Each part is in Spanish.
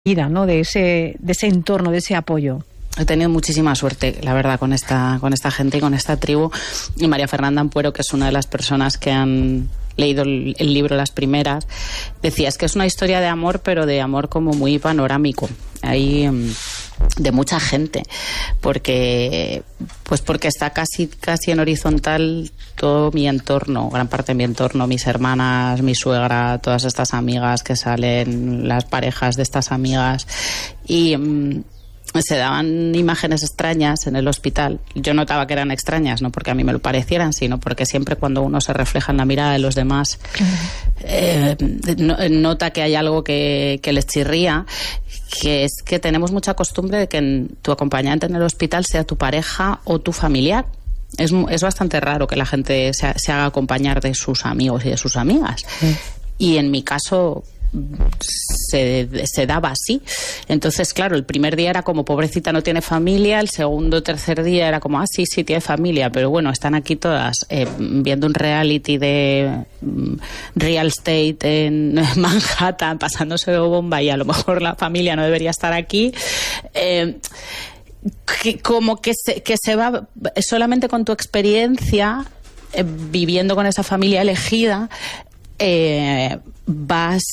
vida, ¿no? De ese entorno, de ese apoyo. He tenido muchísima suerte, la verdad, con esta gente y con esta tribu. Y María Fernanda Ampuero, que es una de las personas que han leído el libro las primeras, decía, es que es una historia de amor, pero de amor como muy panorámico. Hay de mucha gente, porque está casi en horizontal todo mi entorno, gran parte de mi entorno, mis hermanas, mi suegra, todas estas amigas que salen, las parejas de estas amigas, y se daban imágenes extrañas en el hospital. Yo notaba que eran extrañas, no porque a mí me lo parecieran, sino porque siempre cuando uno se refleja en la mirada de los demás, nota que hay algo que les chirría, que es que tenemos mucha costumbre de que tu acompañante en el hospital sea tu pareja o tu familiar. Es bastante raro que la gente se haga acompañar de sus amigos y de sus amigas. Sí. Y en mi caso se daba así. Entonces, claro, el primer día era como, pobrecita, no tiene familia. El segundo, tercer día era como, sí, tiene familia, pero bueno, están aquí todas viendo un reality de real estate en Manhattan, pasándose de bomba, y a lo mejor la familia no debería estar aquí. Que se va solamente con tu experiencia, viviendo con esa familia elegida, vas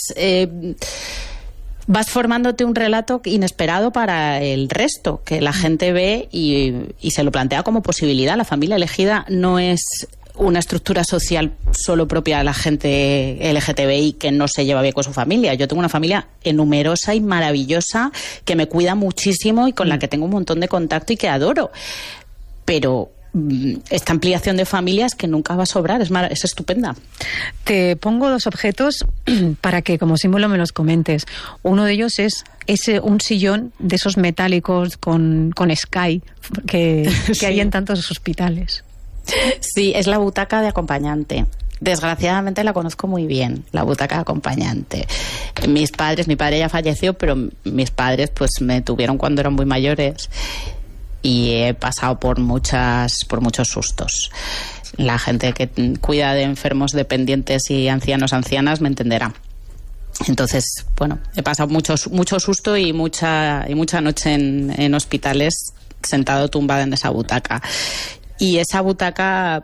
formándote un relato inesperado para el resto, que la gente ve y se lo plantea como posibilidad. La familia elegida no es una estructura social solo propia de la gente LGTBI que no se lleva bien con su familia. Yo tengo una familia numerosa y maravillosa que me cuida muchísimo y con la que tengo un montón de contacto y que adoro. Pero esta ampliación de familias que nunca va a sobrar, es estupenda. Te pongo dos objetos para que como símbolo me los comentes. Uno de ellos es un sillón de esos metálicos con Sky que sí, hay en tantos hospitales. Sí, es la butaca de acompañante. Desgraciadamente la conozco muy bien, la butaca de acompañante. Mi padre ya falleció, pero mis padres pues me tuvieron cuando eran muy mayores. Y he pasado por muchos sustos. La gente que cuida de enfermos dependientes y ancianas me entenderá. Entonces, bueno, he pasado mucho susto y mucha noche en hospitales sentado tumbada en esa butaca. Y esa butaca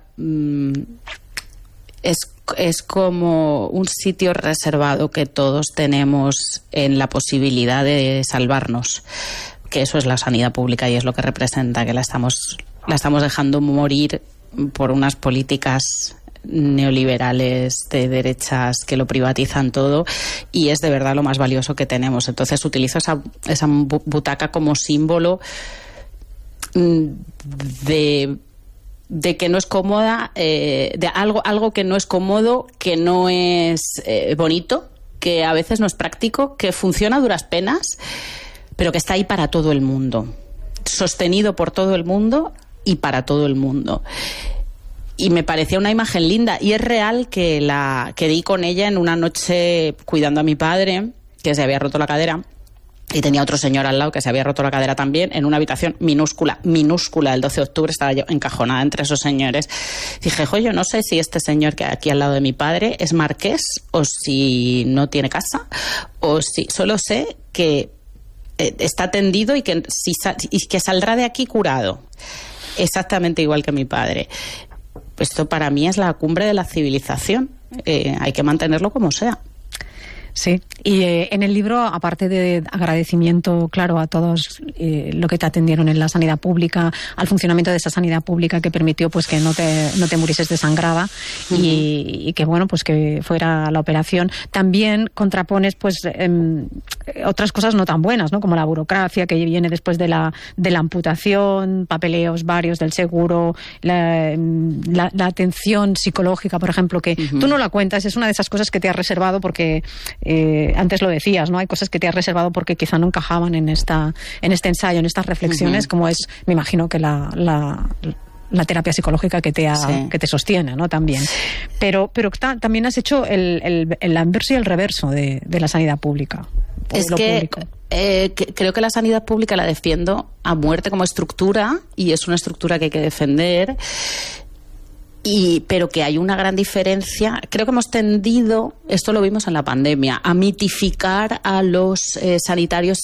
es como un sitio reservado que todos tenemos en la posibilidad de salvarnos. Que eso es la sanidad pública y es lo que representa, que la estamos dejando morir por unas políticas neoliberales de derechas que lo privatizan todo, y es de verdad lo más valioso que tenemos. Entonces utilizo esa butaca como símbolo de que no es cómoda, de algo que no es cómodo, que no es bonito, que a veces no es práctico, que funciona a duras penas, pero que está ahí para todo el mundo, sostenido por todo el mundo y para todo el mundo. Y me parecía una imagen linda, y es real que di con ella en una noche cuidando a mi padre, que se había roto la cadera, y tenía otro señor al lado que se había roto la cadera también, en una habitación minúscula, el 12 de octubre, estaba yo encajonada entre esos señores. Dije, yo no sé si este señor que aquí al lado de mi padre es marqués, o si no tiene casa, o si solo sé que está tendido y que saldrá de aquí curado, exactamente igual que mi padre. Esto para mí es la cumbre de la civilización. Hay que mantenerlo como sea. Sí, y en el libro, aparte de agradecimiento, claro, a todos lo que te atendieron en la sanidad pública, al funcionamiento de esa sanidad pública que permitió pues que no te murieses desangrada, uh-huh, y que bueno, pues que fuera la operación, también contrapones pues otras cosas no tan buenas, ¿no? Como la burocracia que viene después de la amputación, papeleos varios del seguro, la atención psicológica, por ejemplo, que uh-huh, tú no la cuentas, es una de esas cosas que te has reservado porque antes lo decías, ¿no? Hay cosas que te has reservado porque quizá no encajaban en este ensayo, en estas reflexiones, uh-huh, como es, me imagino que la terapia psicológica que te sostiene, ¿no? También. Pero también has hecho el anverso y el reverso de la sanidad pública. Es que creo que la sanidad pública la defiendo a muerte como estructura, y es una estructura que hay que defender. pero que hay una gran diferencia. Creo que hemos tendido, esto lo vimos en la pandemia, a mitificar a los sanitarios